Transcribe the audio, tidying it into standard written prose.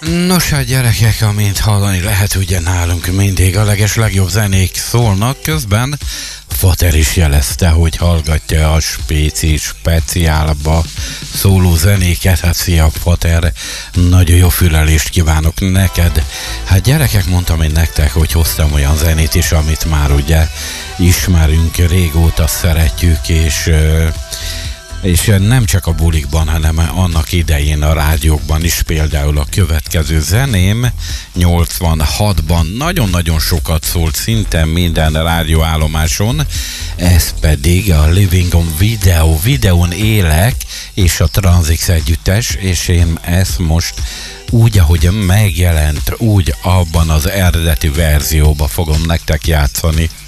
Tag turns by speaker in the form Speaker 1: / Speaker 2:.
Speaker 1: Nos hát gyerekek, amint hallani lehet, ugye nálunk mindig a legjobb zenék szólnak, közben Fater is jelezte, hogy hallgatja a speciálba szóló zenéket. Hát szia Fater, nagyon jó fülelést kívánok neked. Hát gyerekek, mondtam én nektek, hogy hoztam olyan zenét is, amit már ugye ismerünk, régóta szeretjük, és nem csak a bulikban, hanem annak idején a rádiókban is. Például a következő zeném 86-ban nagyon-nagyon sokat szólt szinte minden rádióállomáson, ez pedig a Living on Video, videón élek, és a Transix együttes, és én ezt most úgy, ahogy megjelent, úgy abban az eredeti verzióban fogom nektek játszani.